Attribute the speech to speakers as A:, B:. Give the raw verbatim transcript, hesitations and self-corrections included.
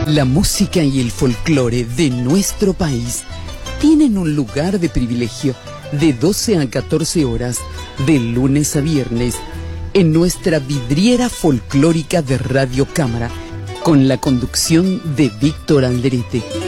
A: La música y el folclore de nuestro país tienen un lugar de privilegio de doce a catorce horas, de lunes a viernes, en nuestra vidriera folclórica de Radio Cámara, con la conducción de Víctor Alderete.